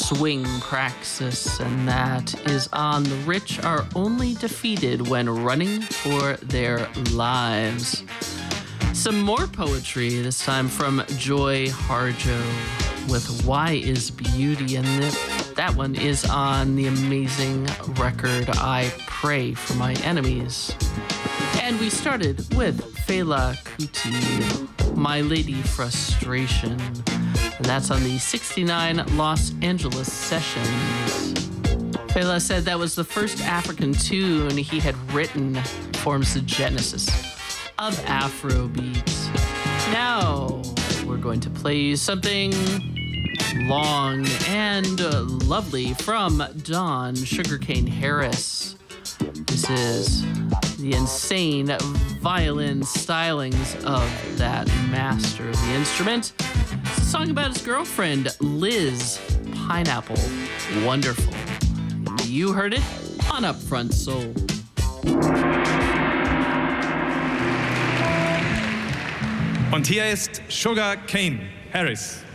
Swing Praxis, and that is on The Rich Are Only Defeated When Running for Their Lives. Some more poetry, this time from Joy Harjo with Why is Beauty, and that one is on the amazing record I Pray for My Enemies. And we started with Fela Kuti, My Lady Frustration, and that's on the 69 Los Angeles Sessions. Fela said that was the first African tune he had written, forms the genesis of Afrobeat. Now we're going to play you something long and lovely from Don Sugarcane Harris. This is the insane violin stylings of that master of the instrument. It's a song about his girlfriend, Liz Pineapple. Wonderful. You heard it on Upfront Soul. Und hier ist Sugar Cane Harris.